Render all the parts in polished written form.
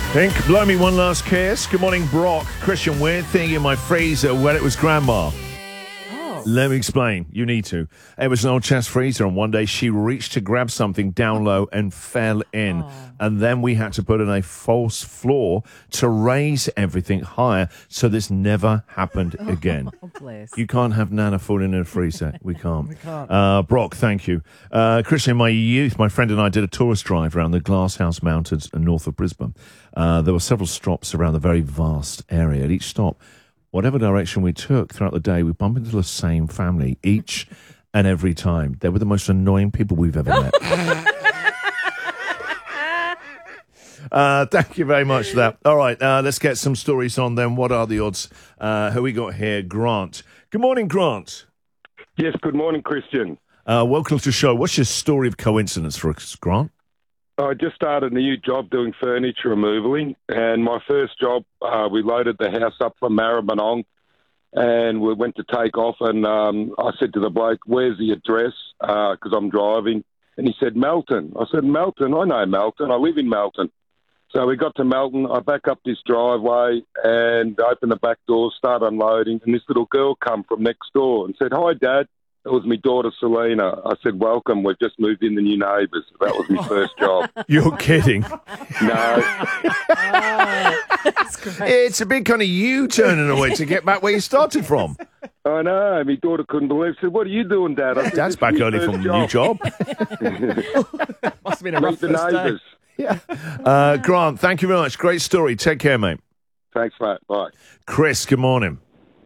Pink, blow me one last kiss. Good morning, Brock. Christian, weird thing in my freezer when it was Grandma. Let me explain. You need to. It was an old chest freezer, and one day she reached to grab something down low and fell in. And then we had to put in a false floor to raise everything higher, so this never happened again. Bless. You can't have Nana falling in a freezer. We can't. We can't. Brock, thank you. Christian, in my youth, my friend and I did a tourist drive around the Glasshouse Mountains north of Brisbane. There were several stops around the very vast area. At each stop, whatever direction we took throughout the day, we bumped into the same family each and every time. They were the most annoying people we've ever met. Thank you very much for that. All right, let's get some stories on then. What are the odds? Who we got here? Grant. Good morning, Grant. Yes, good morning, Christian. Welcome to the show. What's your story of coincidence for us, Grant? I just started a new job doing furniture removaling, and my first job, we loaded the house up from Maribyrnong, and we went to take off, and I said to the bloke, "Where's the address?" Because I'm driving. And he said, "Melton." I said, "Melton? I know Melton. I live in Melton." So we got to Melton. I back up this driveway and open the back door, start unloading, and this little girl come from next door and said, "Hi, Dad." It was my daughter, Selena. I said, "Welcome. We've just moved in the new neighbours." That was my first job. You're kidding. No. That's great. It's a big kind of U-turn in a way to get back where you started from. I know. My daughter couldn't believe it. She said, "What are you doing, Dad?" I said, Dad's "This back is my early first from a new job. Must have been a rough Meet the first day. neighbours. Grant, thank you very much. Great story. Take care, mate. Thanks, mate. Bye. Chris, good morning.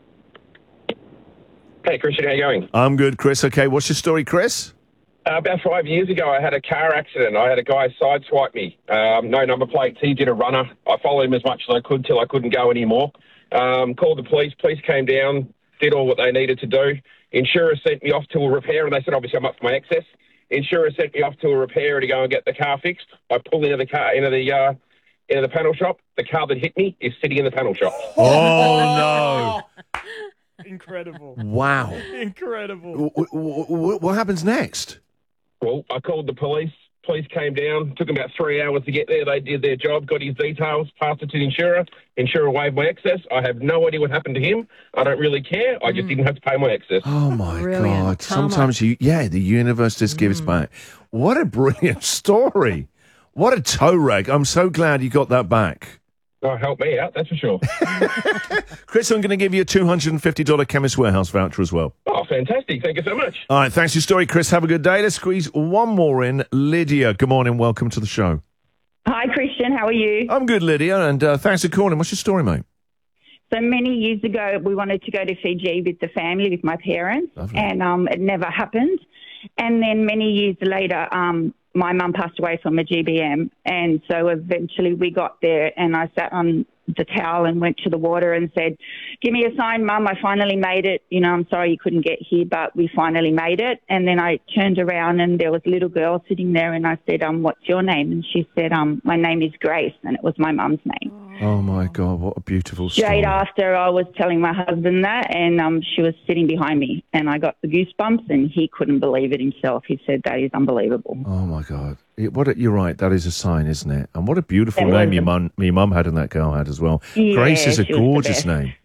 Hey, Christian, how you going? I'm good, Chris. Okay, what's your story, Chris? About 5 years ago, I had a car accident. I had a guy sideswipe me. No number plates. He did a runner. I followed him as much as I could till I couldn't go anymore. Called the police. Police came down, did all what they needed to do. Insurer sent me off to a repair, and they said, obviously, I'm up for my excess. Insurer sent me off to a repairer to go and get the car fixed. I pulled into the car, into the panel shop. The car that hit me is sitting in the panel shop. Oh, Incredible. no. Wow. Incredible. What happens next? Well, I called the police. Police came down. Took them about 3 hours to get there. They did their job, got his details, passed it to the insurer. Insurer waived my excess. I have no idea what happened to him. I don't really care. I just didn't have to pay my excess. Oh, my Brilliant. God. Karma. Sometimes, the universe just gives back. What a brilliant story. What a tow rag. I'm so glad you got that back. Oh, help me out, that's for sure. Chris, I'm going to give you a $250 Chemist Warehouse voucher as well. Oh, fantastic. Thank you so much. All right, thanks for your story, Chris. Have a good day. Let's squeeze one more in. Lydia, good morning. Welcome to the show. Hi, Christian. How are you? I'm good, Lydia, and thanks for calling. What's your story, mate? So many years ago, we wanted to go to Fiji with the family, with my parents, Lovely. and it never happened. And then many years later, my mum passed away from a GBM, and so eventually we got there, and I sat on the towel and went to the water and said, "Give me a sign, Mum, I finally made it. You know, I'm sorry you couldn't get here, but we finally made it." And then I turned around and there was a little girl sitting there, and I said, "What's your name?" And she said, "My name is Grace," and it was my mum's name. Oh, my God, what a beautiful story. Straight after I was telling my husband that, and she was sitting behind me, and I got the goosebumps, and he couldn't believe it himself. He said, "That is unbelievable." Oh, my God. You're right, that is a sign, isn't it? And what a beautiful That name was your mum had and that girl had as well. Yeah, Grace is a she was the gorgeous best. name.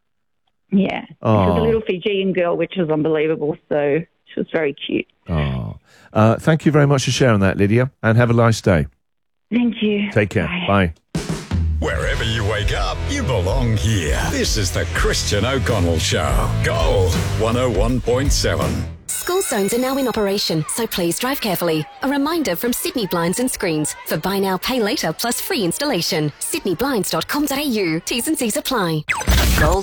Yeah. She Oh. was a little Fijian girl, which was unbelievable, so she was very cute. Oh. Thank you very much for sharing that, Lydia, and have a nice day. Thank you. Take care. Bye. Wherever you wake up, you belong here. This is the Christian O'Connell Show. Gold 101.7. School zones are now in operation, so please drive carefully. A reminder from Sydney Blinds and Screens for buy now, pay later plus free installation. sydneyblinds.com.au. T's and C's apply. Gold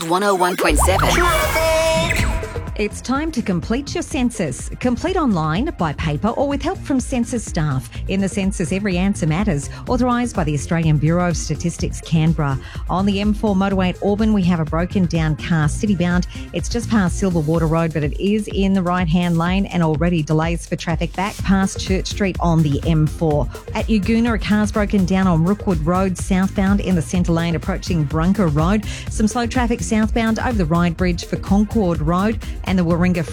101.7. It's time to complete your census. Complete online, by paper, or with help from census staff. In the census, every answer matters. Authorised by the Australian Bureau of Statistics, Canberra. On the M4 motorway at Auburn, we have a broken down car citybound. It's just past Silver Water Road, but it is in the right-hand lane and already delays for traffic back past Church Street on the M4. At Yagoona, a car's broken down on Rookwood Road, southbound in the centre lane approaching Brunker Road. Some slow traffic southbound over the Ryde Bridge for Concord Road and the Warringah